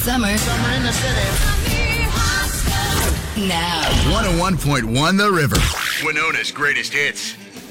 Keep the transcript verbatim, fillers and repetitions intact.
summer. Summer in the city. Now. one oh one point one The River. Winona's greatest hits.